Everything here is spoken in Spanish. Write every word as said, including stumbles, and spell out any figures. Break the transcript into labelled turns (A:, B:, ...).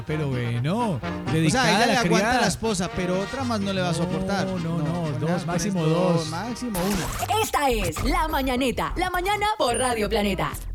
A: Pero bueno,
B: O
A: dedicada
B: sea, ella
A: a
B: le
A: la
B: aguanta a
A: criada.
B: la esposa, pero otra más no le va a soportar.
A: No, no, no,
B: con
A: dos,
B: esa- con
A: máximo
B: esto,
A: dos.
B: Máximo una.
C: Esta es La Mañaneta, la mañana por Radio Planeta.